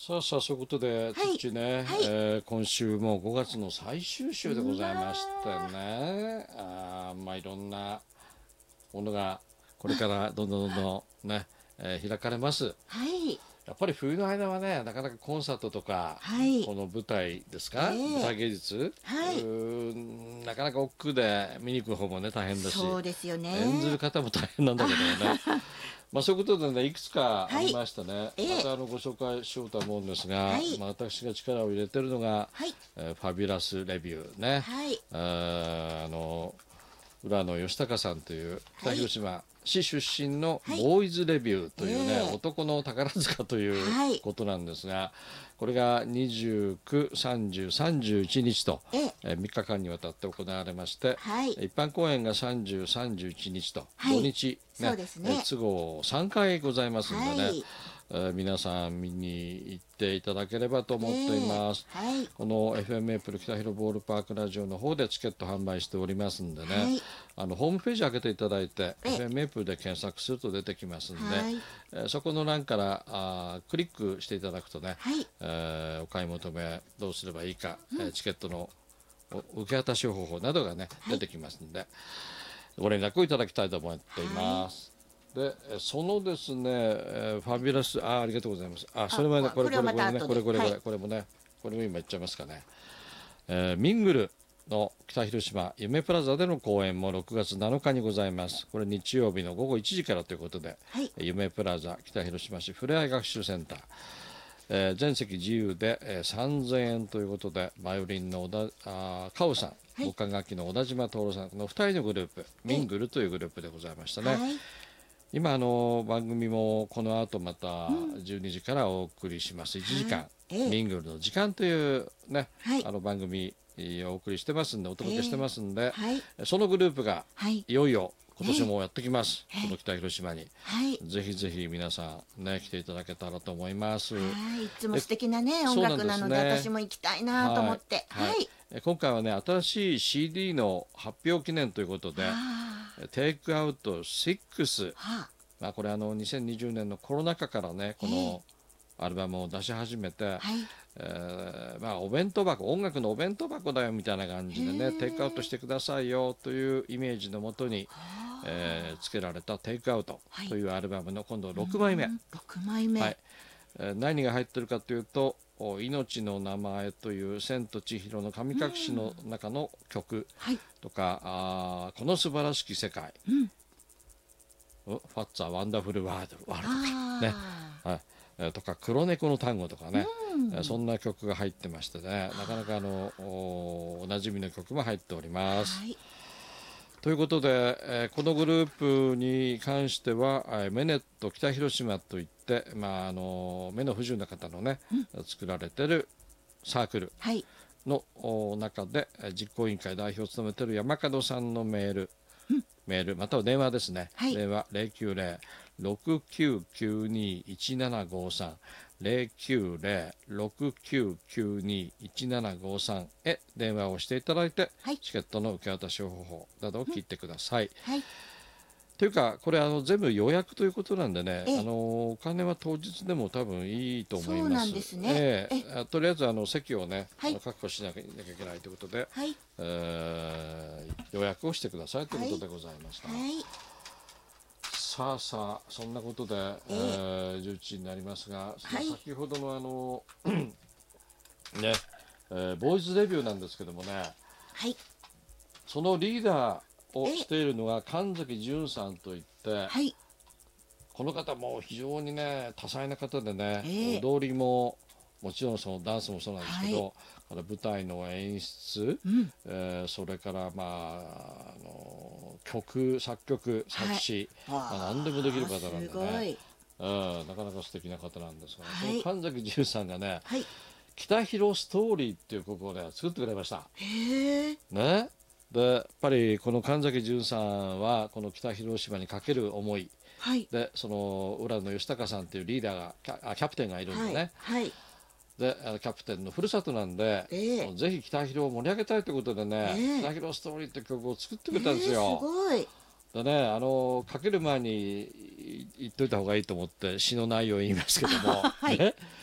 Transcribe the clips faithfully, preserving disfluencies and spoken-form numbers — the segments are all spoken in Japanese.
さあさあそういうことで、 はい土ね、 はいえー今週もごがつの最終週でございましてね、あーまあいろんなものがこれからどんどんどんどんね、えー開かれます。 はいやっぱり冬の間はね、なかなかコンサートとか、 はいこの舞台ですか、 ええ舞台芸術、 はいうーんなかなか億劫で見に行く方もね大変だし、 そうですよね。 演ずる方も大変なんだけどね。まあそういうことでね、いくつかありましたね。 ええまたあのご紹介しようとは思うんですが、 はいまあ、私が力を入れてるのが、 はいえーファビュラスレビューね。 はいあーあの浦野義孝さんという北広島市出身のはいボーイズレビューというね、 ええ男の宝塚というはいことなんですが、これがにじゅうく、さんじゅう、さんじゅういちにちと、 えええーみっかかんにわたって行われまして、 はい一般公演がさんじゅう、さんじゅういちにちと、 はい土日、 そうですねえー都合さんかいございますんでね、 はいえー皆さん見に行っていただければと思っています。 ええはいこの エフエム メープル北広ボールパークラジオの方でチケット販売しておりますんでね、 はいあのホームページ開けていただいて、 ええエフエム メープルで検索すると出てきますんで、 はいえーそこの欄からあークリックしていただくとね、 はいえーお買い求めどうすればいいか、えーチケットのお受け渡し方法などがね、出てきますんでご連絡をいただきたいと思っています。でえそのですね、えーファビュラスあーありがとうございます。あそれもね、これこれこれはまこれねた後でこれこれこれ、 はいこれもね、これも今言っちゃいますかね、えーミングルの北広島夢プラザでの公演もろくがつなのかにございます。これ日曜日のごごいちじからということで、 はい夢プラザ北広島市ふれあい学習センター、えー全席自由で、えーさんぜんえんということで、バイオリンの小田あーカオさん、 はい木管楽器の小田島徹さんのふたりのグループ、ミングルというグループでございましたね。 はい今あの番組もこの後またじゅうにじからお送りしますいちじかん、 ええミングルの時間というね、 はいあの番組をお送りしてますんで、お届けしてますんで、 はいそのグループがはいいよいよ今年もやってきます、 ええこの北広島に、 はいぜひぜひ皆さんね来ていただけたらと思います。 はいいつも素敵なねえ音楽なのでそうなんですね私も行きたいなと思ってはいはいえ今回はね新しい シーディー の発表記念ということであ 「テイクアウトろく」 ーはまあ、これあのにせんにじゅうねんのコロナ禍からねこのアルバムを出し始めて、 あはいえーまあ、お弁当箱音楽のお弁当箱だよみたいな感じでねへーテイクアウトしてくださいよというイメージのもとに、えー、つけられたテイクアウトというアルバムの今度ろくまいめ、 うん六枚目はいえー何が入ってるかというと「お命の名前」という千と千尋の神隠しの中の曲はいとか、あーこの素晴らしき世界、 うんファッツァワンダフルワールドワールドあねはいえーとか黒猫の単語とかね、 うんえーそんな曲が入ってましてね、なかなかあのおおなじみの曲も入っております。 はいということで、えーこのグループに関しては、えーメネット北広島といって、まあ、あの目の不自由な方のね、作られてるサークルはいのお中でえー実行委員会代表を務めている山門さんのメール、メールまたは電話ですね、 はい電話 ゼロきゅうゼロ ろくきゅうきゅうに いちななごさん ゼロきゅうゼロ ろくきゅうきゅうに いちななごさんへ電話をしていただいて、 はいチケットの受け渡し方法などを聞いてください。 はいというかこれあの全部予約ということなんでね、 ええあのお金は当日でも多分いいと思います。 そうなんですねえええあとりあえずあの席をね、 はいあの確保しなきゃいけないということで、 はいえー予約をしてくださいということでございました。 はいさあさあそんなことで、ええー、じゅういちじになりますが、 はい先ほどのあのね、えーボーイズレビューなんですけどもね、 はいそのリーダーをしているのが神崎淳さんといって、 はいこの方も非常にね多彩な方でね、 ええ踊りももちろんそのダンスもそうなんですけど、 はいあの舞台の演出、 うんえーそれからまああの曲作曲作詞、まあ、何でもできる方なんですごねい、 うん、なかなか素敵な方なんですが、 はいその神崎淳さんがねはい 「北広ストーリー」っていう曲をね作ってくれました。 へえね、でやっぱりこの神崎淳さんはこの北広島にかける思いはいで、その浦野義孝さんっていうリーダーがキャあキャプテンがいるんでね、 はいはいであのキャプテンのふるさとなんで、 ええぜひ北広を盛り上げたいということでね、 ええ北広ストーリーって曲を作ってくれたんですえーよ。 すごいでね、あのかける前に言っといた方がいいと思って詩の内容を言いますけども、 はいね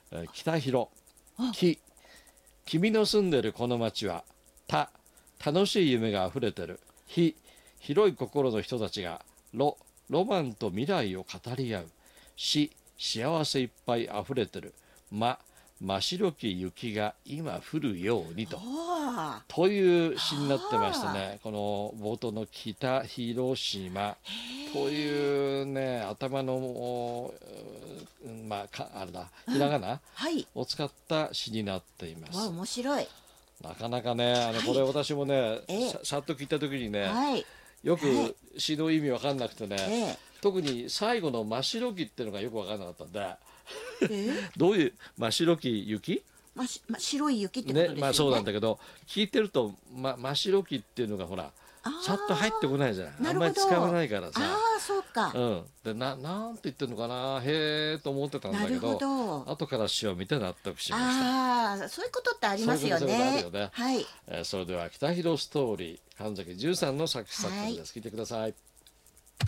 えー北広あき君の住んでるこの町はた楽しい夢があふれてるひ広い心の人たちがロロマンと未来を語り合うし幸せいっぱいあふれてるま真白き雪が今降るようにとおーという詩になってましてね、この冒頭の北広島というね頭のおうんまあかあれだひらがなはい。 を使った詩になっていまわ、 す。 面白い。 なかなかねあのはいこれ私もね、 ええささっと聞いた時にね、 はい。 よくはい詩の意味わかんなくてね、 ええ特に最後の真っ白きっていうのがよくわかんなかったんでえーどういう真っ白き雪ましま、白い雪ってことですよね。 ねまあそうなんだけど聞いてると、ま、真っ白きっていうのがほらあーさっと入ってこないじゃないあなるほどんまり使わないからさ。 ああ、そうか。 うん、でななんて言ってるのかなへえと思ってたんだけなるほどど。 後から詩を見て納得しました。 ああ、そういうことってありますよそういうことあるねよね。 はい。 えーそれでは北広ストーリー神崎じゅうさんの作詞作曲です、聞いてください。